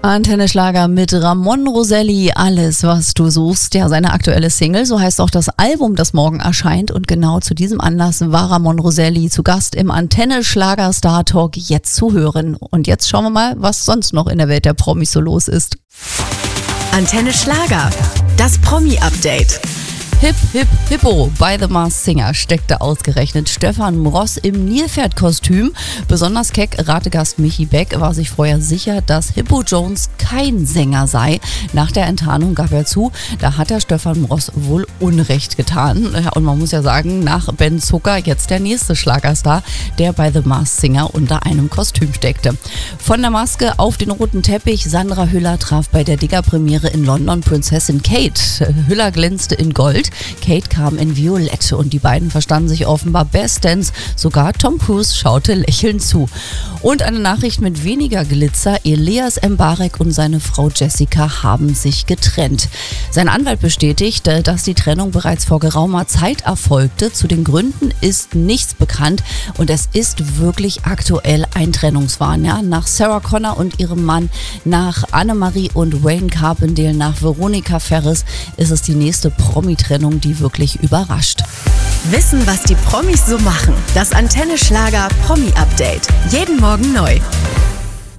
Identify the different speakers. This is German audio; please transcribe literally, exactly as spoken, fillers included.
Speaker 1: Antenne Schlager mit Ramon Roselli, alles was du suchst. Ja, seine aktuelle Single, so heißt auch das Album, das morgen erscheint. Und genau zu diesem Anlass war Ramon Roselli zu Gast im Antenne Schlager Star Talk, jetzt zu hören. Und jetzt schauen wir mal, was sonst noch in der Welt der Promis so los ist.
Speaker 2: Antenne Schlager, das Promi-Update.
Speaker 1: Hip, hip, hippo. Bei The Masked Singer steckte ausgerechnet Stefan Mross im Nilpferdkostüm. Besonders keck Rategast Michi Beck war sich vorher sicher, dass Hippo Jones kein Sänger sei. Nach der Enttarnung gab er zu, da hat der Stefan Mross wohl Unrecht getan. Und man muss ja sagen, nach Ben Zucker jetzt der nächste Schlagerstar, der bei The Masked Singer unter einem Kostüm steckte. Von der Maske auf den roten Teppich. Sandra Hüller traf bei der Digger-Premiere in London Prinzessin Kate. Hüller glänzte in Gold. Kate kam in Violett und die beiden verstanden sich offenbar bestens. Sogar Tom Cruise schaute lächelnd zu. Und eine Nachricht mit weniger Glitzer. Elias Mbarek und seine Frau Jessica haben sich getrennt. Sein Anwalt bestätigte, dass die Trennung bereits vor geraumer Zeit erfolgte. Zu den Gründen ist nichts bekannt und es ist wirklich aktuell ein Trennungswahn. Ja? Nach Sarah Connor und ihrem Mann, nach Annemarie und Wayne Carpendale, nach Veronika Ferris ist es die nächste Promi-Trennung, die wirklich überrascht.
Speaker 2: Wissen, was die Promis so machen. Das Antenne Schlager Promi-Update. Jeden Morgen neu.